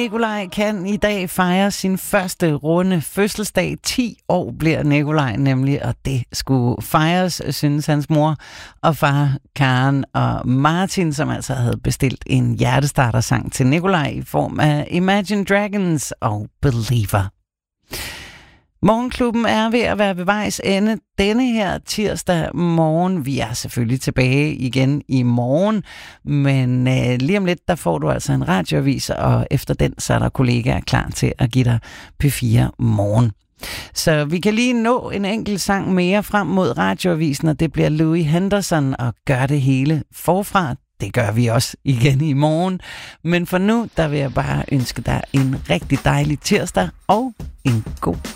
Nikolaj kan i dag fejre sin første runde fødselsdag. 10 år bliver Nikolaj nemlig, og det skulle fejres, synes hans mor og far Karen og Martin, som altså havde bestilt en hjertestartersang til Nikolaj i form af Imagine Dragons og Believer. Morgenklubben er ved at være ved vejs ende denne her tirsdag morgen. Vi er selvfølgelig tilbage igen i morgen, men lige om lidt, der får du altså en radioavis, og efter den, så er der kollegaer klar til at give dig P4 morgen. Så vi kan lige nå en enkelt sang mere frem mod radioavisen, og det bliver Louis Henderson og Gør det hele forfra. Det gør vi også igen i morgen. Men for nu, der vil jeg bare ønske dig en rigtig dejlig tirsdag og en god